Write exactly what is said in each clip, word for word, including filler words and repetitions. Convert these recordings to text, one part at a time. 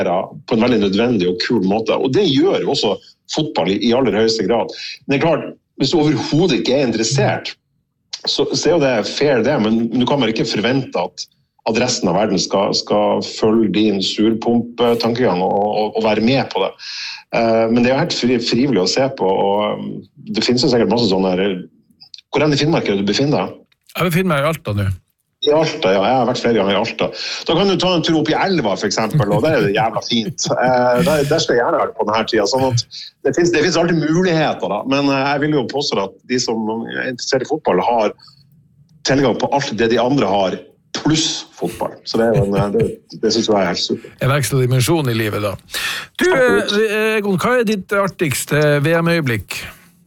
på en veldig nødvendig og kul måte. Og det gjør jo også fotball i, i aller høyeste grad. Men det er klart, hvis du overhodet ikke er interessert, så, så er jo det fair det, men du kan bare ikke forvente at, at resten av verden skal, skal følge din surpump-tankegang og, og, og være med på det. Uh, men det er jo helt fri, frivillig å se på, og um, det finnes jo sikkert masse sånne her. Hvor enn i Finnmark er det du befinner deg? Jeg befinner meg i Alta nå. I Alta, ja. Jeg har vært flere ganger i Alta. Da kan du ta en tur opp i Elva, for eksempel, og det er det jævla fint. Eh, der, der skal jeg gjerne være på denne tiden. Sånn at det finnes, det finnes alltid muligheter, da. Men jeg vil jo påstå at de som er interessert i fotball har tilgang på alt det de andre har, pluss fotball. Så det, er en, det, det synes jeg er helt super. En ekstra dimensjon i livet, da. Du, Egon, hva er ditt artigste V M-øyeblikk?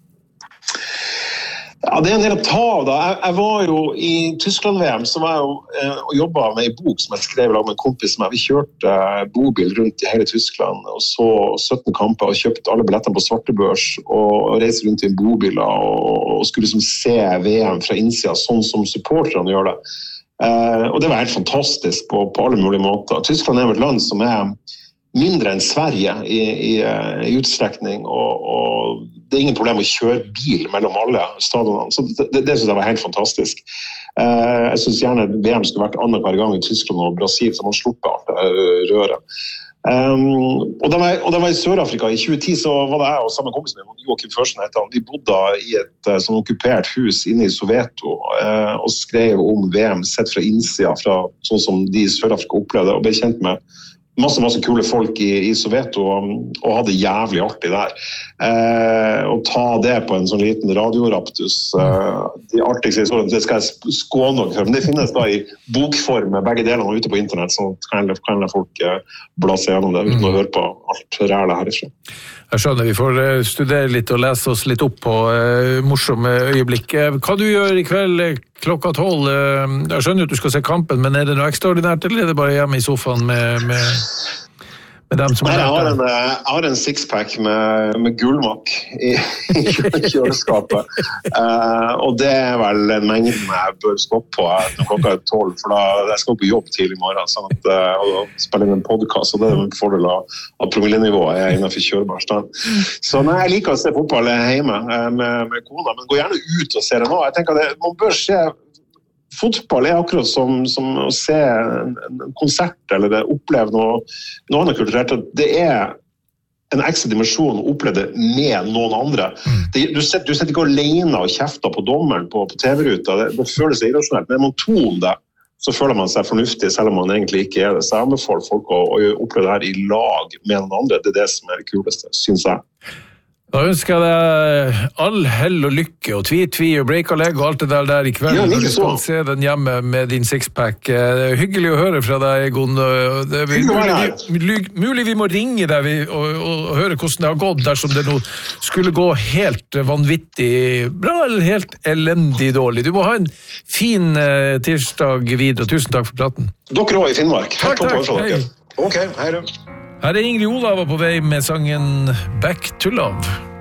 Ja, det er en del å ta av da. Jeg, jeg var jo i Tyskland-V M, så var jeg jo eh, og jobbet med en bok som jeg skrev med en kompis med. Vi kjørte eh, bobil rundt i hele Tyskland, og så sytten kamper og kjøpte alle billettene på svartebørs, og, og reiste rundt i en bobil og, og skulle liksom se V M fra innsida, sånn som supporterne gjør det. Eh, og det var helt fantastisk på, på alle mulige måter. Tyskland er jo et land som er mindre enn Sverige i, i, i utstrekning, og, og det er ingen problem å kjøre bil mellom alle stadionene, så det, det, det synes jeg var helt fantastisk. Uh, jeg synes gjerne V M skulle vært annen hver gang i Tyskland og Brasil, så man slipper alt det røret. Um, og, da jeg, og da jeg var i Sør-Afrika i tjue ti, så var det jeg og sammen kompisen min, Joakim Førsen heter han, vi bodde i et uh, sånn okkupert hus inne i Soweto, uh, og skrev om V M sett fra innsida, fra sånn som de i Sør-Afrika opplevde, og ble kjent med masse, masse kule folk i, i Soweto, og, og hadde jævlig artig der. Eh, og ta det på en sånn liten radioraptus, eh, de artigste historiene, det skal jeg skåne nok for, men det finnes da i bokform med begge delene ute på internett, så kan jeg, kan jeg folk eh, blase gjennom det uten å høre på alt rælet herifra. Jeg skjønner, vi får studere litt og lese oss litt opp på uh, morsomme øyeblikk. Hva du gjør i kveld klokka tolv? Uh, jeg skjønner at du skal se kampen, men er det noe ekstraordinært, eller er det bare hjemme i sofaen med, med, med dem som Nei, er jeg har en, jeg har en sixpack med, med gullmakk i, i kjøleskapet, uh, og det er vel en mengde jeg bør stoppe på når klokka er tolv, for da jeg skal på jobb tidlig i morgen, sånn at, uh, og spille inn en podcast, og det er en fordel av, av promillenivået er innenfor kjørbar stand. Så nei, jeg liker å se fotball hjemme uh, med, med kona, men gå gjerne ut og se det nå. Jeg tenker at man bør se fotball er akkurat som, som å se en, en konsert eller det, oppleve noe, noe annet kulturelt. Det er en ekstra dimensjon å oppleve det med noen andre. Det, du, sitter, du sitter ikke alene og kjefter på dommeren på, på T V-ruta. Det, det føles irrasjonelt. Men er man to om det, så føler man seg fornuftig, selv om man egentlig ikke er det. Så jeg anbefaler folk å, å oppleve det her i lag med noen andre. Det er det som er det kuleste, synes jeg. Da ønsker jeg deg all hell og lykke og tvi-tvi og break-a-leg og alt det der, der i kveld. Ja, når du skal se den hjemme med din sixpack. Det er hyggelig å høre fra deg, Egon. Det er mulig, mulig vi må ringe deg og, og, og høre hvordan det har gått dersom det nå skulle gå helt vanvittig bra eller helt elendig dårlig. Du må ha en fin uh, tirsdag videre. Tusen takk for praten. Dere også i Finnmark. Takk, takk. Hei. Ok, hei da. Her er Ingrid Olav på vei med sangen Back to Love.